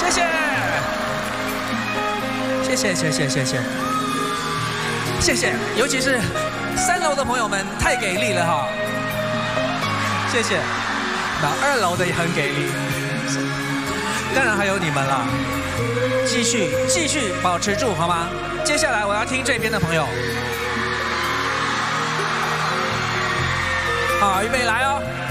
谢谢，谢谢，谢谢，谢谢，谢谢，尤其是3楼的朋友们太给力了哈，谢谢。那2楼的也很给力，当然还有你们啦，继续保持住好吗？接下来我要听这边的朋友，好，预备来哦。